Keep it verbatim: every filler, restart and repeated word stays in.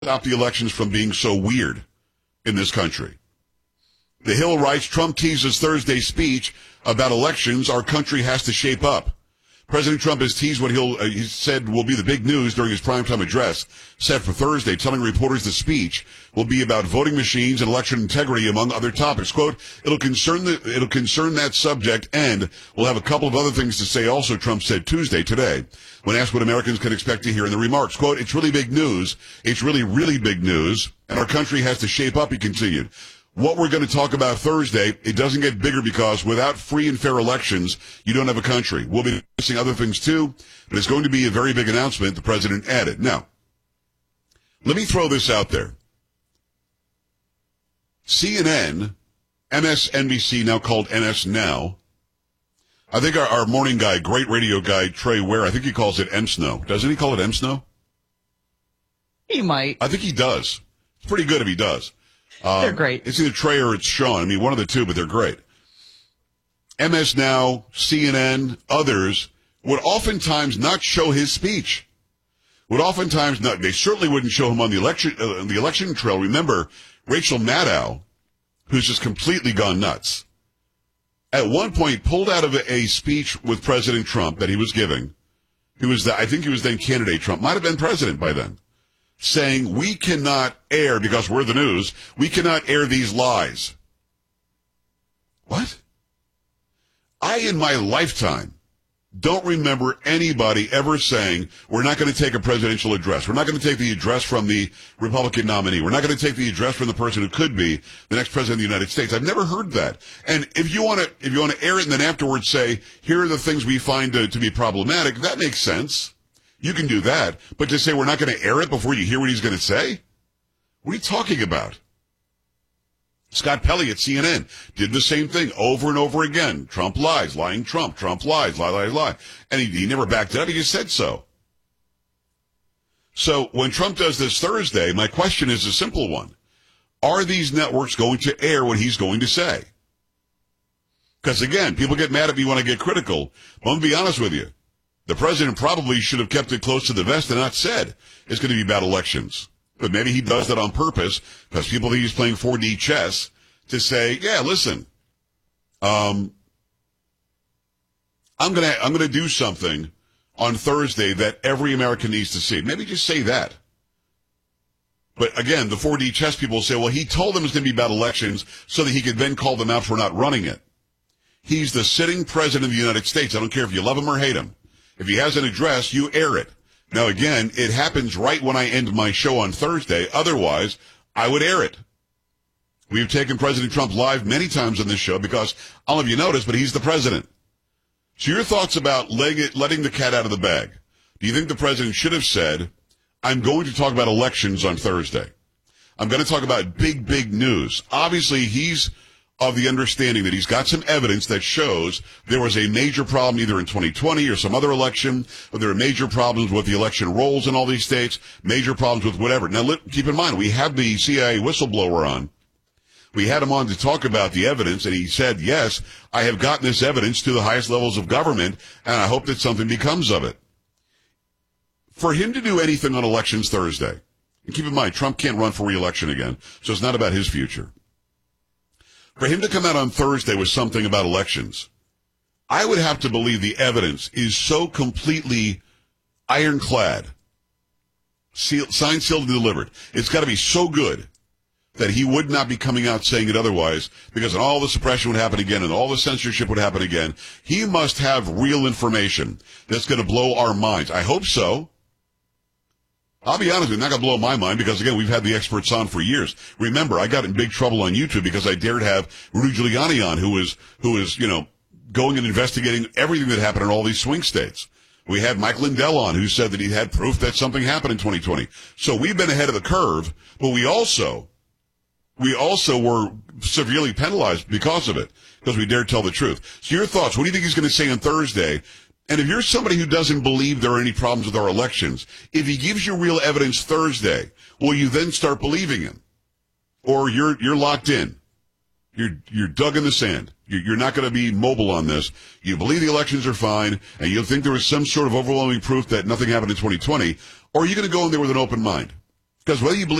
stop the elections from being so weird in this country. The Hill writes, Trump teases Thursday's speech about elections our country has to shape up. President Trump has teased what he'll, uh, he said will be the big news during his primetime address set for Thursday, telling reporters the speech will be about voting machines and election integrity, among other topics. Quote, it'll concern the, it'll concern that subject, and we'll have a couple of other things to say also, Trump said Tuesday today, when asked what Americans can expect to hear in the remarks. Quote, it's really big news. It's really, really big news, and our country has to shape up, he continued. What we're going to talk about Thursday, it doesn't get bigger because without free and fair elections, you don't have a country. We'll be discussing other things too, but it's going to be a very big announcement, the president added. Now, let me throw this out there. C N N, M S N B C, now called N S Now, I think our, our morning guy, great radio guy, Trey Ware, I think he calls it M-Snow. Doesn't he call it M-Snow? He might. I think he does. It's pretty good if he does. Um, they're great. It's either Trey or it's Sean. I mean, one of the two, but they're great. M S Now, C N N, others would oftentimes not show his speech. Would oftentimes not. They certainly wouldn't show him on the election uh, the election trail. Remember, Rachel Maddow, who's just completely gone nuts, at one point pulled out of a, a speech with President Trump that he was giving. He was, the, I think he was then candidate Trump, might have been president by then, saying, we cannot air, because we're the news, we cannot air these lies. What? I, in my lifetime, don't remember anybody ever saying, we're not going to take a presidential address. We're not going to take the address from the Republican nominee. We're not going to take the address from the person who could be the next president of the United States. I've never heard that. And if you want to, if you want to air it and then afterwards say, here are the things we find to, to be problematic, that makes sense. You can do that, but to say we're not going to air it before you hear what he's going to say? What are you talking about? Scott Pelley at C N N did the same thing over and over again. Trump lies, lying Trump, Trump lies, lie, lie, lie. And he, he never backed it up. He just said so. So when Trump does this Thursday, my question is a simple one. Are these networks going to air what he's going to say? Because again, people get mad at me when I get critical. But I'm going to be honest with you. The president probably should have kept it close to the vest and not said it's going to be about elections. But maybe he does that on purpose because people think he's playing four D chess to say, yeah, listen, um, I'm going to, I'm going to do something on Thursday that every American needs to see. Maybe just say that. But again, the four D chess people say, well, he told them it's going to be about elections so that he could then call them out for not running it. He's the sitting president of the United States. I don't care if you love him or hate him. If he has an address, you air it. Now, again, it happens right when I end my show on Thursday. Otherwise, I would air it. We've taken President Trump live many times on this show because, I don't know if you noticed, but he's the president. So your thoughts about letting the cat out of the bag. Do you think the president should have said, I'm going to talk about elections on Thursday. I'm going to talk about big, big news. Obviously, he's of the understanding that he's got some evidence that shows there was a major problem either in twenty twenty or some other election, or there are major problems with the election rolls in all these states, major problems with whatever. Now, let, keep in mind, we have the C I A whistleblower on. We had him on to talk about the evidence, and he said, yes, I have gotten this evidence to the highest levels of government, and I hope that something becomes of it. For him to do anything on elections Thursday, and keep in mind, Trump can't run for re-election again, so it's not about his future. For him to come out on Thursday with something about elections, I would have to believe the evidence is so completely ironclad, sealed, signed, sealed, and delivered. It's got to be so good that he would not be coming out saying it otherwise, because then all the suppression would happen again and all the censorship would happen again. He must have real information that's going to blow our minds. I hope so. I'll be honest with you, not going to blow my mind because, again, we've had the experts on for years. Remember, I got in big trouble on YouTube because I dared have Rudy Giuliani on, who was, who was, you know, going and investigating everything that happened in all these swing states. We had Mike Lindell on, who said that he had proof that something happened in twenty twenty. So we've been ahead of the curve, but we also, we also were severely penalized because of it, because we dared tell the truth. So your thoughts, what do you think he's going to say on Thursday? And if you're somebody who doesn't believe there are any problems with our elections, if he gives you real evidence Thursday, will you then start believing him? Or you're you're locked in. You're you're dug in the sand. You're, you're not going to be mobile on this. You believe the elections are fine, and you think there was some sort of overwhelming proof that nothing happened in twenty twenty, or are you going to go in there with an open mind? Because whether you believe